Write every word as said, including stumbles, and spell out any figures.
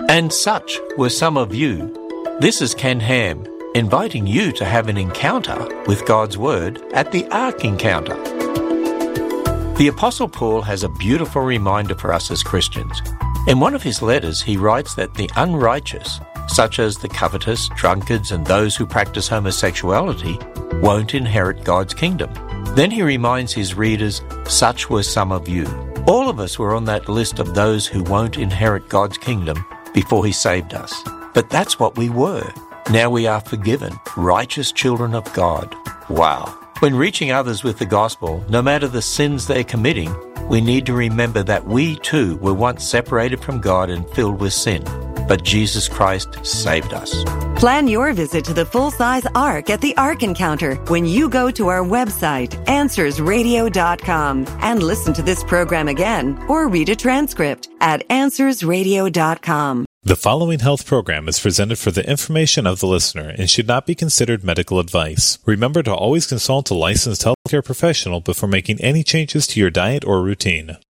And such were some of you. This is Ken Ham, inviting you to have an encounter with God's Word at the Ark Encounter. The Apostle Paul has a beautiful reminder for us as Christians. In one of his letters, he writes that the unrighteous, such as the covetous, drunkards, and those who practice homosexuality, won't inherit God's kingdom. Then he reminds his readers, such were some of you. All of us were on that list of those who won't inherit God's kingdom before he saved us. But that's what we were. Now we are forgiven, righteous children of God. Wow. When reaching others with the gospel, no matter the sins they're committing, we need to remember that we too were once separated from God and filled with sin. But Jesus Christ saved us. Plan your visit to the full-size Ark at the Ark Encounter when you go to our website, answers radio dot com, and listen to this program again or read a transcript at answers radio dot com. The following health program is presented for the information of the listener and should not be considered medical advice. Remember to always consult a licensed healthcare professional before making any changes to your diet or routine.